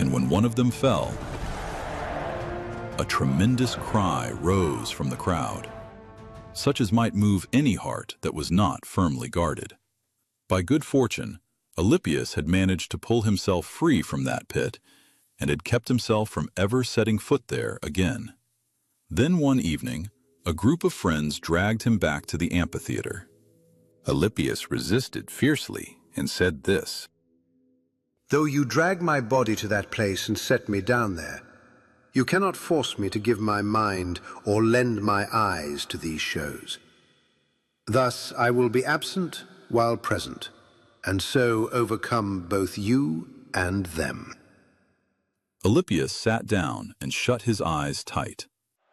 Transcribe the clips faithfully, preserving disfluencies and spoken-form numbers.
and when one of them fell, a tremendous cry rose from the crowd, such as might move any heart that was not firmly guarded. By good fortune, Alypius had managed to pull himself free from that pit and had kept himself from ever setting foot there again. Then one evening, a group of friends dragged him back to the amphitheater. Alypius resisted fiercely and said this: "Though you drag my body to that place and set me down there, you cannot force me to give my mind or lend my eyes to these shows. Thus I will be absent while present, and so overcome both you and them." Alypius sat down and shut his eyes tight.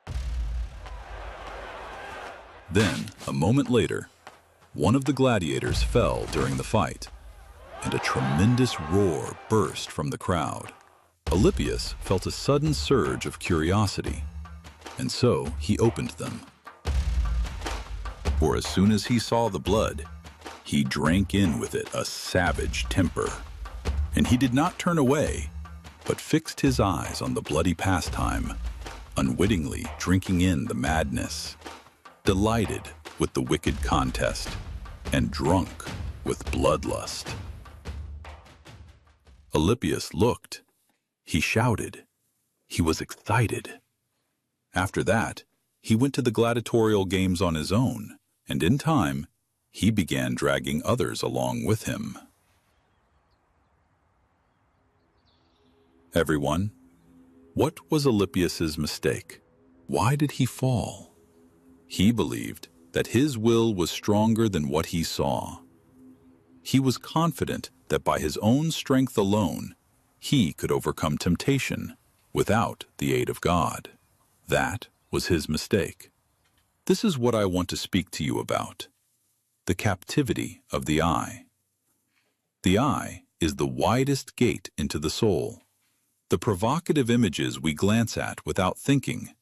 Then, a moment later, one of the gladiators fell during the fight, and a tremendous roar burst from the crowd. Alypius felt a sudden surge of curiosity, and so he opened them. For as soon as he saw the blood, he drank in with it a savage temper, and he did not turn away, but fixed his eyes on the bloody pastime, unwittingly drinking in the madness, delighted with the wicked contest, and drunk with bloodlust. Alypius looked. He shouted. He was excited. After that, he went to the gladiatorial games on his own, and in time, he began dragging others along with him. Everyone, what was Alypius's mistake? Why did he fall? He believed that his will was stronger than what he saw. He was confident that by his own strength alone, he could overcome temptation without the aid of God. That was his mistake. This is what I want to speak to you about: the captivity of the eye. The eye is the widest gate into the soul. The provocative images we glance at without thinking,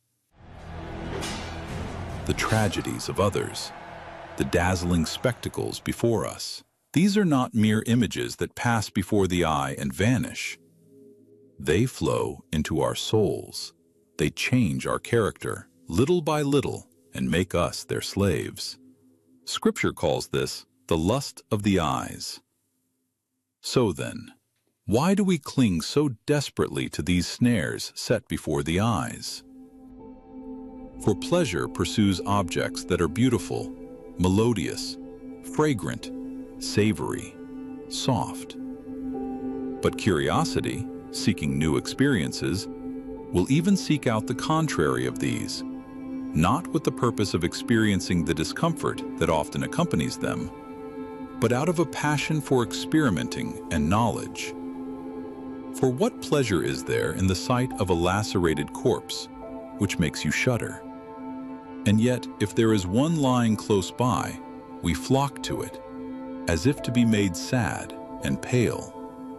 the tragedies of others, the dazzling spectacles before us. These are not mere images that pass before the eye and vanish. They flow into our souls. They change our character, little by little, and make us their slaves. Scripture calls this the lust of the eyes. So then, why do we cling so desperately to these snares set before the eyes? For pleasure pursues objects that are beautiful, melodious, fragrant, savory, soft. But curiosity, seeking new experiences, will even seek out the contrary of these, not with the purpose of experiencing the discomfort that often accompanies them, but out of a passion for experimenting and knowledge. For what pleasure is there in the sight of a lacerated corpse, which makes you shudder? And yet, if there is one lying close by, we flock to it, as if to be made sad and pale.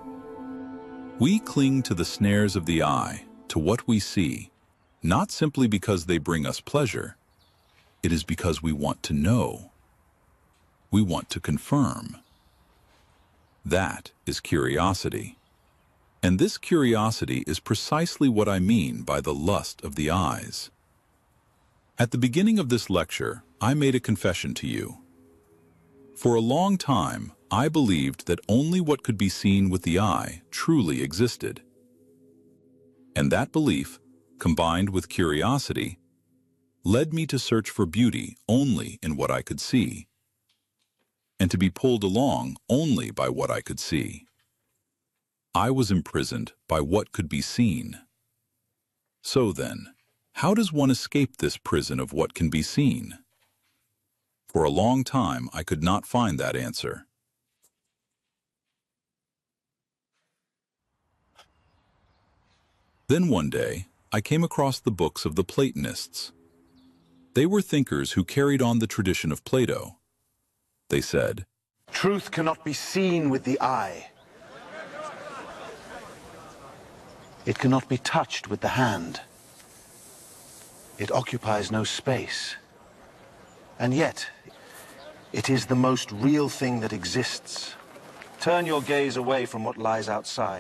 We cling to the snares of the eye, to what we see, not simply because they bring us pleasure. It is because we want to know. We want to confirm. That is curiosity. And this curiosity is precisely what I mean by the lust of the eyes. At the beginning of this lecture, I made a confession to you. For a long time, I believed that only what could be seen with the eye truly existed. And that belief, combined with curiosity, led me to search for beauty only in what I could see, and to be pulled along only by what I could see. I was imprisoned by what could be seen. So then, how does one escape this prison of what can be seen? For a long time, I could not find that answer. Then one day, I came across the books of the Platonists. They were thinkers who carried on the tradition of Plato. They said, "Truth cannot be seen with the eye. It cannot be touched with the hand. It occupies no space. And yet, it is the most real thing that exists. Turn your gaze away from what lies outside.